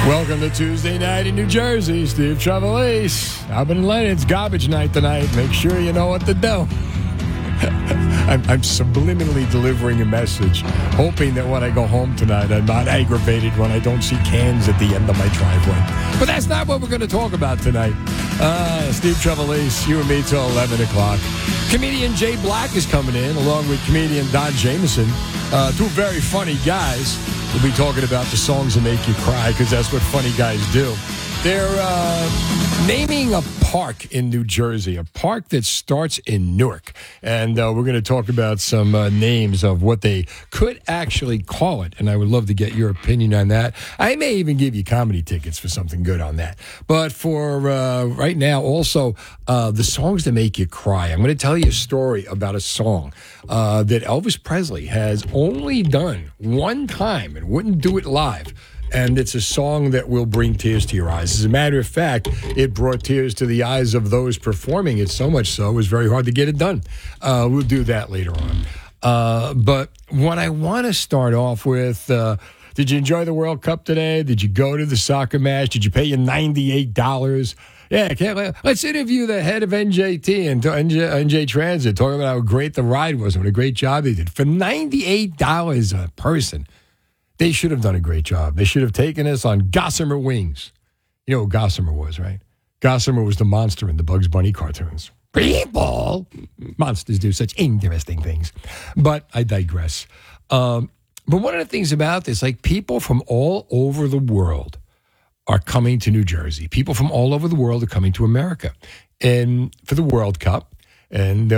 Welcome to Tuesday night in New Jersey. Steve Trevelise. Albert and Leonard's garbage night tonight. Make sure you know what to do. I'm subliminally delivering a message, hoping that when I go home tonight, I'm not aggravated when I don't see cans at the end of my driveway. But that's not what we're going to talk about tonight. Steve Trevelise, you and me till 11 o'clock. Comedian Jay Black is coming in, along with comedian Don Jameson. Two very funny guys. We'll be talking about the songs that make you cry, because that's what funny guys do. They're naming a park in New Jersey, a park that starts in Newark. And we're going to talk about some names of what they could actually call it. And I would love to get your opinion on that. I may even give you comedy tickets for something good on that. But for right now, also, the songs that make you cry. I'm going to tell you a story about a song that Elvis Presley has only done one time and wouldn't do it live. And it's a song that will bring tears to your eyes. As a matter of fact, it brought tears to the eyes of those performing it, so much so it was very hard to get it done. We'll do that later on. But what I want to start off with, did you enjoy the World Cup today? Did you go to the soccer match? Did you pay your $98? Yeah, let's interview the head of NJT and NJ Transit, talking about how great the ride was and what a great job they did. For $98 a person, they should have done a great job. They should have taken us on Gossamer Wings. You know who Gossamer was, right? Gossamer was the monster in the Bugs Bunny cartoons. People! Monsters do such interesting things. But I digress. But one of the things about this, like, people from all over the world are coming to New Jersey. People from all over the world are coming to America and for the World Cup. And